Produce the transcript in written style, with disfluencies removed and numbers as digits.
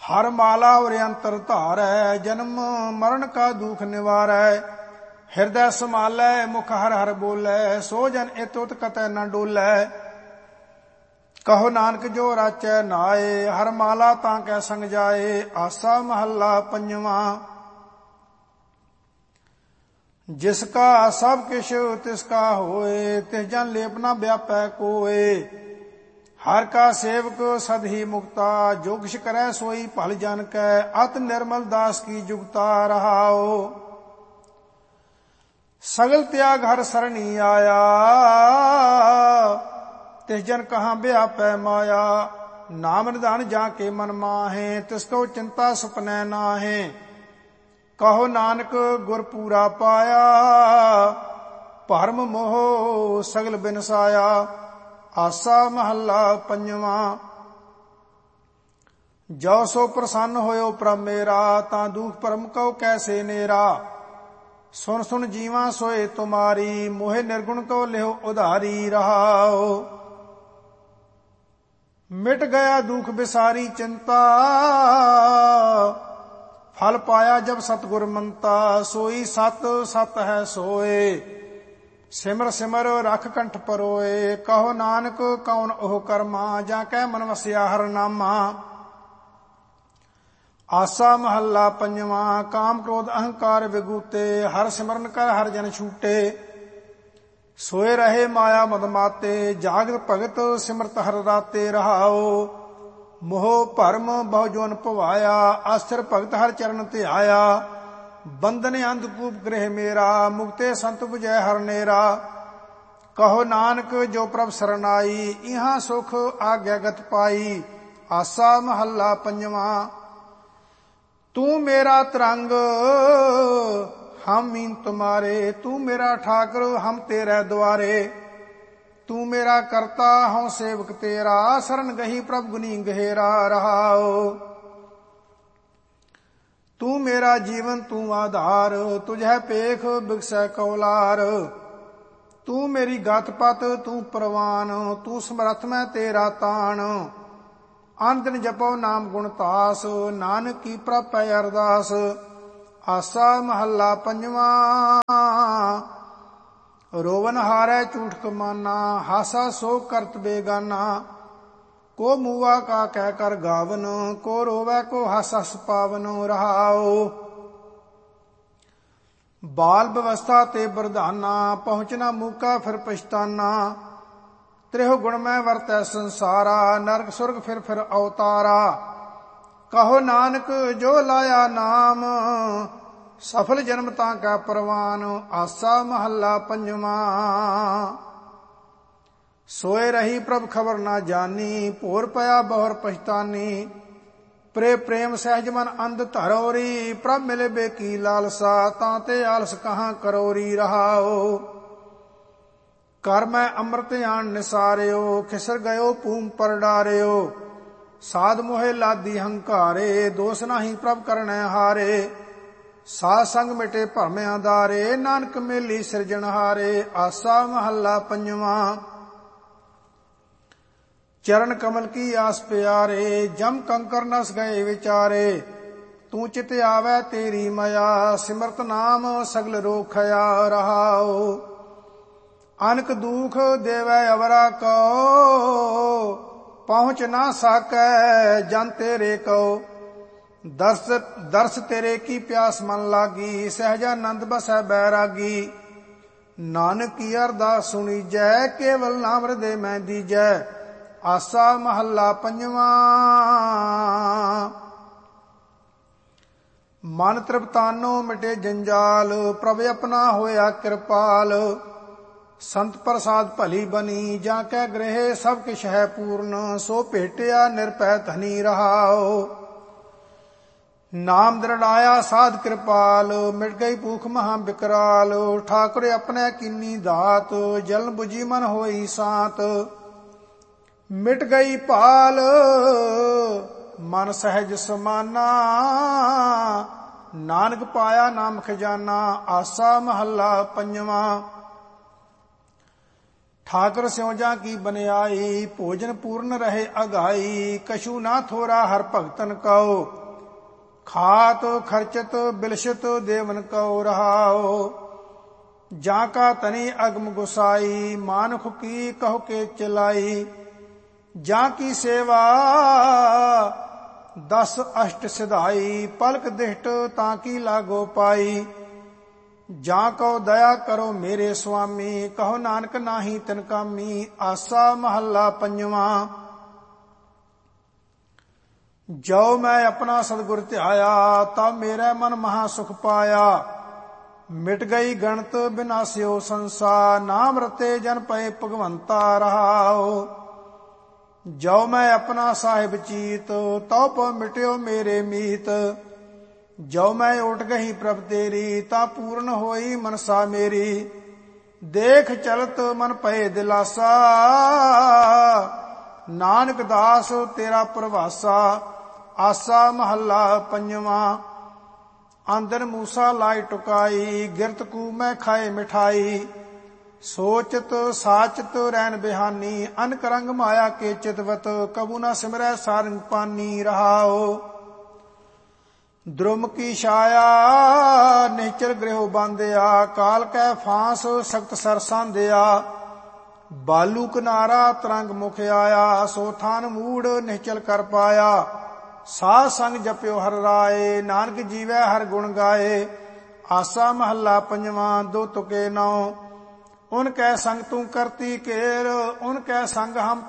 हर माला और अंतर धारै, जन्म मरण का दुख निवारै। हृदय संभालै, मुख हर हर बोलै, सो जन इत उत कतै न डोलै। कहो नानक जो राचै नाए, हर माला तां कै संग जाए। आसा महला पंजवा। जिसका सब किश तिसका होए, तिस जन लेप न व्यापै कोए। हर का सेवक सद ही मुक्ता, जो किछ करै सोई भल जन कै। अत निर्मल दास की जुगता रहाओ। सगल त्याग हर सरणी आया, तिस जन कहाँ व्यापै माया। नाम निधान जाके मन माहे, तिसको चिंता सुपनै नाहे। कहो नानक गुर पूरा पाया, भरम मोह सगल बिनसाया। आसा महला पंजवा। जो सो प्रसन्न होयो प्रभ मेरा, तां दुख परम कहो कैसे नेरा। सुन सुन जीवा सोए तुम्हारी, मोहे निर्गुण को लिहो उधारी रहाओ। मिट गया दुख बिसारी चिंता, फल पाया जब सतगुर मंता। सोई सत सत है सोए, सिमर सिमर रख कंठ परोए। कहो नानक कौन ओह कर्मा, जाकै मन वसिया हर नामा। आसा महला पंजवा। काम क्रोध अहंकार विगूते, हर सिमरन कर हर जन छूटे। सोए रहे माया मद माते, जागत भगत सिमरत हर राते रहाओ। मोह भरम बहु जोन पवाया, आस्थिर भगत हर चरण ध्याया। बंधन अंधकूप गृह मेरा, मुक्ते संत बुझै हर नेरा। कहो नानक जो प्रभ सरनाई, इहाँ सुख आज्ञागत पाई। आसा महला पंजवा। तू मेरा तरंग हम मीन तुम्हारे, तू मेरा ठाकर हम तेरे द्वारे। तू मेरा करता हूँ सेवक तेरा, शरण गही प्रभ गुनी गहेरा रहाओ। तू मेरा जीवन तू आधार, तुझै पेख बिगसै कौलार। तू मेरी गत पत तू परवान, तू समरथ मैं तेरा तान। अन दिन जपो नाम गुण तास, नानक की प्रभ पै अरदास। आसा महला पंजवा। रोवन हारै झूठ कमाना, हासा सो करत बेगाना। को मूआ का कह कर गावन, को रोवै को हासा सुपावन रहाओ। बाल व्यवस्था ते बरदाना, पहुंचना मूका फिर पछताना। त्रिह गुण में वरतै संसारा, नरक सुरग फिर अवतारा। कहो नानक जो लाया नाम, सफल जन्म तां का परवान। आसा महला पंजवा। सोए रही प्रभ खबर ना जानी, भोर पया बहुर पछतानी। प्रेम सहज मन अंध धरौरी, प्रभ मिले बेकी लालसा। तांते आलस कहाँ करोरी रहाओ। कर मैं अमृत आन निसारियो, खिसर गयो पूम पर डारियो। साध मोहे लादी हंकारे, दोष नाही प्रभ करने हारे। साध संग मिटे भरम आधारे, नानक मेली सिरजनहारे। आसा महला पंजवा। चरण कमल की आस प्यारे, जम कंकर नस गए विचारे। तू चित आवे तेरी मया, सिमरत नाम सगल रोखया रहाओ। अनक दुख देवै अवरा को, पहुँच ना साकै जन तेरे को। दर्श तेरे की प्यास मन लागी, सहजानंद बसै बैरागी। नानक की अरदास सुनी जै, केवल नाम हृदय में दीजै। आसा महला पंजवा। मन तृप्तानो मिटे जंजाल, प्रभ अपना होया कृपाल। संत प्रसाद भली बनी, जाकै गृह सब किश है पूर्ण। सो भेटिया निरपै धनी रहाओ। नाम दृढ़ाया साध कृपाल, मिट गई भूख महा बिकराल। ठाकुर अपने कीनी दात, जलन बुझी मन होई सांत। मिट गई पाल मन सहज समाना, नानक पाया नाम खजाना। आसा महला पंजवा। ਠਾਕੁਰ ਸਿਉਜਾ ਕੀ ਬਨਿਆਈ, ਭੋਜਨ ਪੂਰਨ ਰਹੇ ਅਗਾਈ, ਕਛੂ ਨਾ ਥੋਰਾ ਹਰ ਭਗਤਨ ਕਉ, ਖਾਤ ਖਰਚਤ ਬਿਲਸ਼ਤ ਦੇਵਨ ਕਉ ਰਹਾਉ। ਜਾਂ ਕਾ ਤਨੀ ਅਗਮ ਗੁਸਾਈ, ਮਾਨੁਖ ਕੀ ਕਹੁ ਕੇ ਚਲਾਈ, ਜਾਂ ਕੀ ਸੇਵਾ ਦਸ ਅਸ਼ਟ ਸਿਧਾਈ, ਪਲਕ ਦਿਸ਼ਟ ਤਾਂ ਕੀ ਲਾਗੋ ਪਾਈ। ਜਾਂ ਕਉ ਦਇਆ ਕਰੋ ਮੇਰੇ ਸੁਆਮੀ, ਕਹੋ ਨਾਨਕ ਨਾਹੀ ਤਿਨ ਕਾਮੀ। ਆਸਾ ਮਹੱਲਾ ਪੰਜਵਾਂ। ਜੋ ਮੈਂ ਆਪਣਾ ਸਤਿਗੁਰ ਧਿਆਇਆ, ਤਬ ਮੇਰਾ ਮਨ ਮਹਾ ਸੁਖ ਪਾਇਆ। ਮਿਟ ਗਈ ਗਣਤ ਬਿਨਾਸਿਓ ਸੰਸਾਰ, ਨਾਮ ਰਤੇ ਜਨ ਪਏ ਭਗਵੰਤਾ ਰਹਾਉ। ਜੋ ਮੈਂ ਆਪਣਾ ਸਾਹਿਬ ਚੀਤ, ਤਉ ਪਉ ਮਿਟਿਓ ਮੇਰੇ ਮੀਤ। ਜੋ ਮੈਂ ਉਠ ਗਈ ਪ੍ਰਭ ਤੇਰੀ, ਤਾਂ ਪੂਰਨ ਹੋਈ ਮਨਸਾ ਮੇਰੀ। ਦੇਖ ਚਲਤ ਮਨ ਪਏ ਦਿਲਾਸਾ, ਨਾਨਕ ਦਾਸ ਤੇਰਾ ਪ੍ਰਵਾਸਾ। ਆਸਾ ਮਹੱਲਾ ਪੰਜਵਾਂ। ਆਂਦਰ ਮੂਸਾ ਲਾਇ ਟੁਕਾਈ, ਗਿਰਤ ਕੂ ਮੈਂ ਖਾਏ ਮਿਠਾਈ। ਸੋਚਤ ਸਾਚਤ ਰੈਨ ਬਿਹਾਨੀ, ਅਨਕ ਰੰਗ ਮਾਇਆ ਕੇ ਚਿਤਵਤ। ਕਬੂ ਨਾ ਸਿਮਰੈ ਸਾਰੰਗ ਪਾਨੀ ਰਹਾਉ। द्रुम की छाया निश्चर गृह बांधिया, काल कै फांस सख्त सर सांधिया। बालू किनारा तरंग मुख आया, सो थान मूड निश्चल कर पाया। साध संग जप्यो हर राय, नानक जीवै हर गुण गाए। आसा महला पंजवा। दो तुके नौ, उनकै संग तू करती केर, उनकै संग हम